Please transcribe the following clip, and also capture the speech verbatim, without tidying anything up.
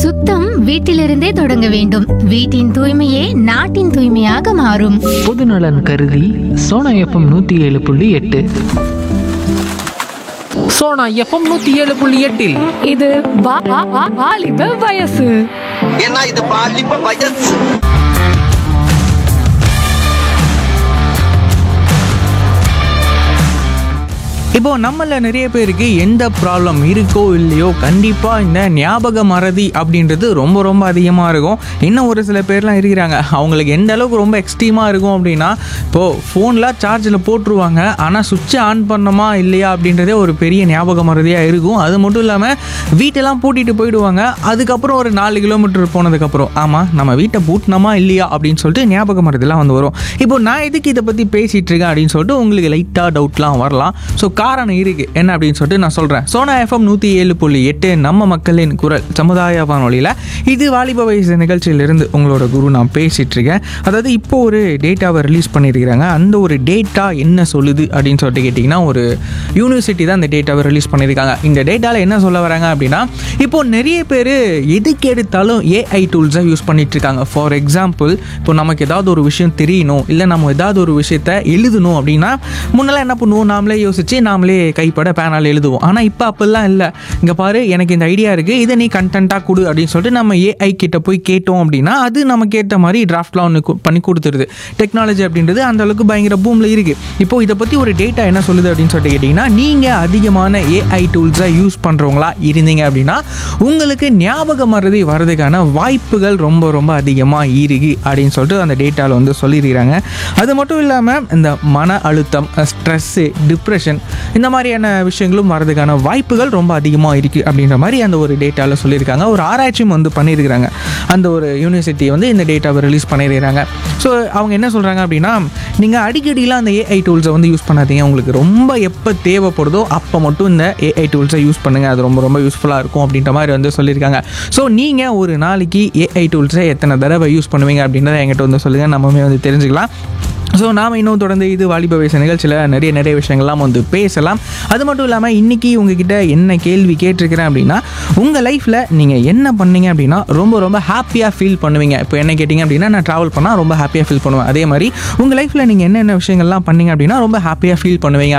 சுத்தம் வீட்டிலிருந்தே தொடங்க வேண்டும். வீட்டின் தூய்மையே நாட்டின் தூய்மையாக மாறும். பொதுநலன் கருதி சோனா எஃப்எம் நூத்தி ஏழு புள்ளி எட்டு. சோனா எஃப்எம் நூத்தி ஏழு புள்ளி எட்டில் இது வா- வா- வா- வாலிப வயசு. ஏன்னா இது பாலிப்ப வயசு. இப்போ நம்மள நிறைய பேருக்கு எந்த ப்ராப்ளம் இருக்கோ இல்லையோ கண்டிப்பாக இந்த ஞாபக மறதி அப்படின்றது ரொம்ப ரொம்ப அதிகமாக இருக்கும். இன்னும் ஒரு சில பேர்லாம் இருக்கிறாங்க, அவங்களுக்கு எந்த அளவுக்கு ரொம்ப எக்ஸ்ட்ரீமாக இருக்கும் அப்படின்னா, இப்போது ஃபோனில் சார்ஜில் போட்டுருவாங்க, ஆனால் சுவிட்சை ஆன் பண்ணோமா இல்லையா அப்படின்றதே ஒரு பெரிய ஞாபக மறதியாக இருக்கும். அது மட்டும் இல்லாமல் வீட்டெல்லாம் பூட்டிட்டு போயிடுவாங்க. அதுக்கப்புறம் ஒரு நாலு கிலோமீட்டர் போனதுக்கப்புறம் ஆமாம் நம்ம வீட்டை பூட்டினோமா இல்லையா அப்படின்னு சொல்லிட்டு ஞாபக மறதிலாம் வந்து வரும். இப்போ நான் எதுக்கு இதை பற்றி பேசிகிட்டு இருக்கேன் அப்படின்னு சொல்லிட்டு உங்களுக்கு லைட்டாக டவுட்லாம் வரலாம். ஸோ காரணம் இருக்குது என்ன அப்படின்னு சொல்லிட்டு நான் சொல்கிறேன். சோனா எஃப்எம் நூற்றி ஏழு புள்ளி எட்டு நம்ம மக்களின் குரல் சமுதாய வானொலியில் இது வாலிப வயசு நிகழ்ச்சியிலிருந்து உங்களோட குரு நான் பேசிகிட்டு இருக்கேன். அதாவது இப்போ ஒரு டேட்டாவை ரிலீஸ் பண்ணியிருக்கிறாங்க. அந்த ஒரு டேட்டா என்ன சொல்லுது அப்படின்னு சொல்லிட்டு கேட்டிங்கன்னா, ஒரு யூனிவர்சிட்டி தான் அந்த டேட்டாவை ரிலீஸ் பண்ணியிருக்காங்க. இந்த டேட்டாவில் என்ன சொல்ல வராங்க அப்படின்னா, இப்போது நிறைய பேர் எதுக்கு எடுத்தாலும் ஏஐ டூல்ஸை யூஸ் பண்ணிட்டு இருக்காங்க. ஃபார் எக்ஸாம்பிள், இப்போ நமக்கு ஏதாவது ஒரு விஷயம் தெரியணும், இல்லை நம்ம ஏதாவது ஒரு விஷயத்தை எழுதணும் அப்படின்னா முன்னெல்லாம் என்ன பண்ணுவோம், நாமளே யோசிச்சு நாமளே கைப்பட பேனால் எழுதுவோம். ஆனால் இப்போ அப்படிலாம் இல்லை. இங்கே பாரு, எனக்கு இந்த ஐடியா இருக்குது, இதை நீ கண்டென்ட்டாக கொடு அப்படின்னு சொல்லிட்டு நம்ம ஏஐ கிட்ட போய் கேட்டோம் அப்படின்னா அது நமக்கு ஏற்ற மாதிரி டிராஃப்ட்லாம் ஒன்று பண்ணி கொடுத்துருது. டெக்னாலஜி அப்படின்றது அந்த அளவுக்கு பயங்கர பூமில் இருக்குது. இப்போது இதை பற்றி ஒரு டேட்டா என்ன சொல்லுது அப்படின்னு சொல்லிட்டு கேட்டிங்கன்னா, நீங்கள் அதிகமான ஏஐ டூல்ஸை யூஸ் பண்ணுறவங்களா இருந்தீங்க அப்படின்னா உங்களுக்கு ஞாபக மறதி வர்றதுக்கான வாய்ப்புகள் ரொம்ப ரொம்ப அதிகமாக இருக்கு அப்படின்னு சொல்லிட்டு அந்த டேட்டாவில் வந்து சொல்லியிருக்கிறாங்க. அது மட்டும் இல்லாமல் இந்த மன அழுத்தம், ஸ்ட்ரெஸ்ஸு, டிப்ரெஷன் இந்த மாதிரியான விஷயங்களும் வரதுக்கான வாய்ப்புகள் ரொம்ப அதிகமாக இருக்குது அப்படின்ற மாதிரி அந்த ஒரு டேட்டாவில் சொல்லியிருக்காங்க. ஒரு ஆராய்ச்சியும் வந்து பண்ணியிருக்கிறாங்க. அந்த ஒரு யூனிவர்சிட்டி வந்து இந்த டேட்டாவை ரிலீஸ் பண்ணியிருக்கிறாங்க. ஸோ அவங்க என்ன சொல்கிறாங்க அப்படின்னா, நீங்கள் அடிக்கடிலாம் அந்த ஏஐ டூல்ஸை வந்து யூஸ் பண்ணாதீங்க. உங்களுக்கு ரொம்ப எப்போ தேவைப்படுதோ அப்போ மட்டும் இந்த ஏஐ டூல்ஸை யூஸ் பண்ணுங்கள். அது ரொம்ப ரொம்ப யூஸ்ஃபுல்லாக இருக்கும் அப்படின்ற மாதிரி வந்து சொல்லியிருக்காங்க. ஸோ நீங்கள் ஒரு நாளைக்கு ஏஐ டூல்ஸை எத்தனை தடவை யூஸ் பண்ணுவீங்க அப்படின்றத என்கிட்ட வந்து சொல்லுங்கள், நம்மமே வந்து தெரிஞ்சுக்கலாம். ஸோ நாம் இன்னும் தொடர்ந்து இது வாலிப வயசு நிகழ்ச்சியில் நிறைய நிறைய விஷயங்கள்லாம் வந்து பேசலாம். அது மட்டும் இல்லாமல் இன்றைக்கி உங்ககிட்ட என்ன கேள்வி கேட்டிருக்கிறேன் அப்படின்னா, உங்கள் லைஃப்பில் நீங்கள் என்ன பண்ணீங்க அப்படின்னா ரொம்ப ரொம்ப ஹாப்பியாக ஃபீல் பண்ணுவீங்க. இப்போ என்ன கேட்டிங்க அப்படின்னா, நான் ட்ராவல் பண்ணால் ரொம்ப ஹாப்பியாக ஃபீல் பண்ணுவேன். அதே மாதிரி உங்கள் லைஃப்பில் நீங்கள் என்னென்ன விஷயங்கள்லாம் பண்ணீங்க அப்படின்னா ரொம்ப ஹாப்பியாக ஃபீல் பண்ணுவீங்க